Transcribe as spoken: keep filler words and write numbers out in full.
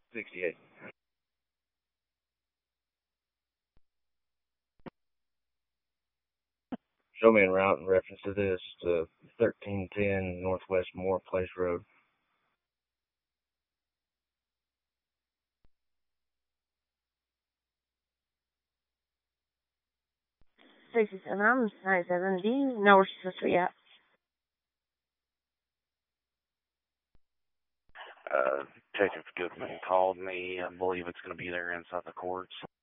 sixty-eight. Show me en route in reference to this to thirteen ten Northwest Moore Place Road. sixty-seven, I'm ninety-seven. Do you know where she's supposed to be at? Uh, Detective Goodman called me. I believe it's going to be there inside the courts.